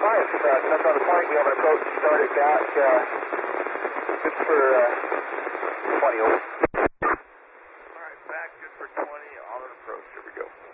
That's on the point. We have an approach started back just for 20 over.